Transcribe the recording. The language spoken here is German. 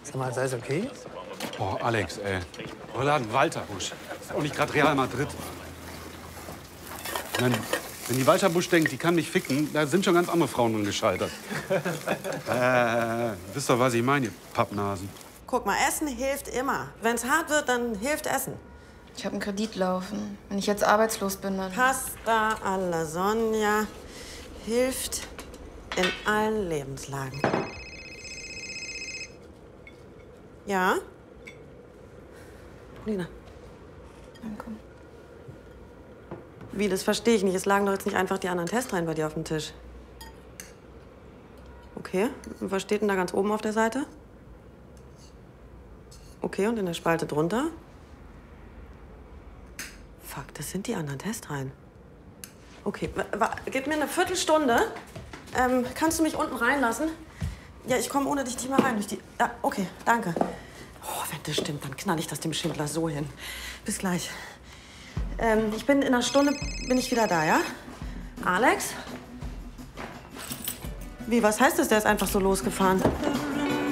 Sag mal, ist alles okay? Boah, Alex, ey. Rollladen Walter Busch. Ist auch nicht gerade Real Madrid. Wenn die Walter Busch denkt, die kann mich ficken, da sind schon ganz andere Frauen dran gescheitert. Wisst doch, was ich meine, ihr Pappnasen. Guck mal, Essen hilft immer. Wenn es hart wird, dann hilft Essen. Ich habe einen Kredit laufen. Wenn ich jetzt arbeitslos bin, dann... Pasta alla Sonja hilft in allen Lebenslagen. Ja? Lina. Danke. Wie, das verstehe ich nicht. Es lagen doch jetzt nicht einfach die anderen Testreihen bei dir auf dem Tisch. Okay, und was steht denn da ganz oben auf der Seite? Okay, und in der Spalte drunter? Fuck, das sind die anderen Testreihen. Okay, gib mir eine Viertelstunde. Kannst du mich unten reinlassen? Ja, ich komme ohne dich nicht mehr rein. Ja, okay, danke. Oh, wenn das stimmt, dann knall ich das dem Schindler so hin. Bis gleich. Ich bin in einer Stunde bin ich wieder da, ja? Alex? Wie, was heißt das? Der ist einfach so losgefahren.